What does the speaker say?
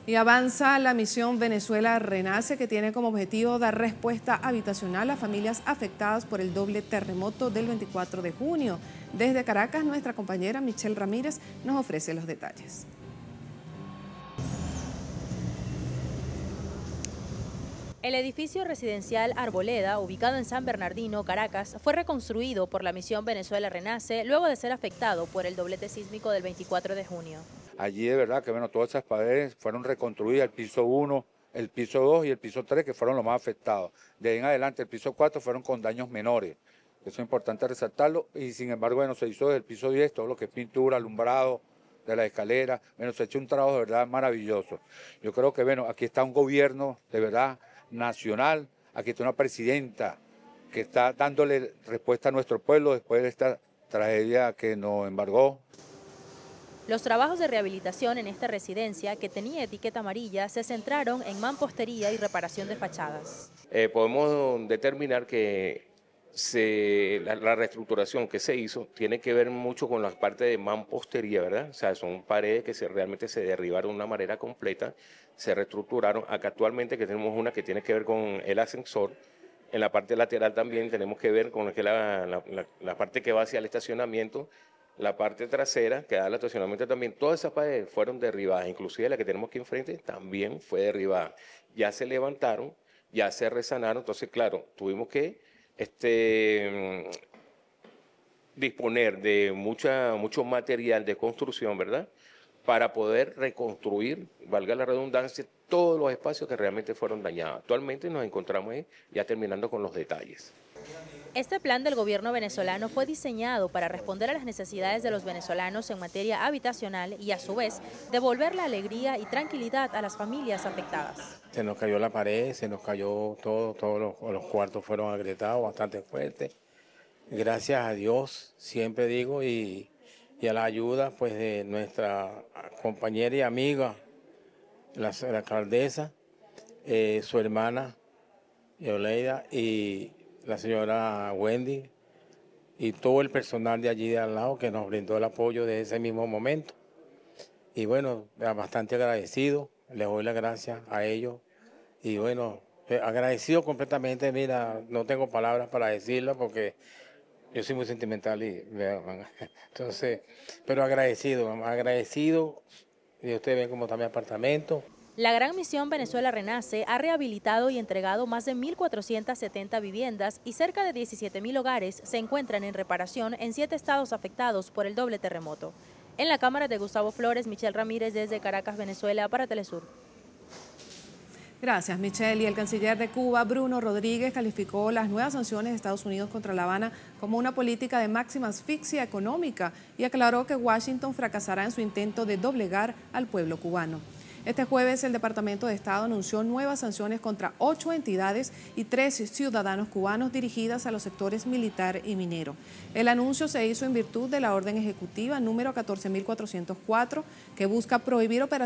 Y avanza la misión Venezuela Renace, que tiene como objetivo dar respuesta habitacional a familias afectadas por el doble terremoto del 24 de junio. Desde Caracas, nuestra compañera Michelle Ramírez nos ofrece los detalles. El edificio residencial Arboleda, ubicado en San Bernardino, Caracas, fue reconstruido por la misión Venezuela Renace luego de ser afectado por el doblete sísmico del 24 de junio. Allí de verdad que bueno, todas esas paredes fueron reconstruidas, el piso 1, el piso 2 y el piso 3, que fueron los más afectados. De ahí en adelante el piso 4 fueron con daños menores. Eso es importante resaltarlo, y sin embargo bueno, se hizo desde el piso 10 todo lo que es pintura, alumbrado de la escalera. Bueno, se ha hecho un trabajo de verdad maravilloso. Yo creo que bueno, aquí está un gobierno de verdad nacional, aquí está una presidenta que está dándole respuesta a nuestro pueblo después de esta tragedia que nos embargó. Los trabajos de rehabilitación en esta residencia, que tenía etiqueta amarilla, se centraron en mampostería y reparación de fachadas. Podemos determinar que la reestructuración que se hizo tiene que ver mucho con la parte de mampostería, ¿verdad? O sea, son paredes que realmente se derribaron de una manera completa, se reestructuraron. Acá actualmente que tenemos una que tiene que ver con el ascensor. En la parte lateral también tenemos que ver con la parte que va hacia el estacionamiento. La parte trasera, que da el estacionamiento también, todas esas paredes fueron derribadas, inclusive la que tenemos aquí enfrente también fue derribada. Ya se levantaron, ya se resanaron, entonces claro, tuvimos que disponer de mucho material de construcción, ¿verdad?, para poder reconstruir, valga la redundancia, todos los espacios que realmente fueron dañados. Actualmente nos encontramos ahí ya terminando con los detalles. Este plan del gobierno venezolano fue diseñado para responder a las necesidades de los venezolanos en materia habitacional y a su vez devolver la alegría y tranquilidad a las familias afectadas. Se nos cayó la pared, se nos cayó todo, todos los cuartos fueron agrietados bastante fuerte. Gracias a Dios, siempre digo, y a la ayuda pues de nuestra compañera y amiga, la alcaldesa, su hermana Yoleida y la señora Wendy y todo el personal de allí de al lado que nos brindó el apoyo de ese mismo momento. Y bueno, bastante agradecido, les doy las gracias a ellos y bueno, agradecido completamente. Mira, no tengo palabras para decirlo porque yo soy muy sentimental y entonces, pero agradecido, y ustedes ven cómo está mi apartamento. La Gran Misión Venezuela Renace ha rehabilitado y entregado más de 1.470 viviendas y cerca de 17.000 hogares se encuentran en reparación en 7 estados afectados por el doble terremoto. En la cámara de Gustavo Flores, Michelle Ramírez desde Caracas, Venezuela, para Telesur. Gracias, Michelle. Y el canciller de Cuba, Bruno Rodríguez, calificó las nuevas sanciones de Estados Unidos contra La Habana como una política de máxima asfixia económica y aclaró que Washington fracasará en su intento de doblegar al pueblo cubano. Este jueves el Departamento de Estado anunció nuevas sanciones contra 8 entidades y 3 ciudadanos cubanos dirigidas a los sectores militar y minero. El anuncio se hizo en virtud de la orden ejecutiva número 14.404 que busca prohibir operaciones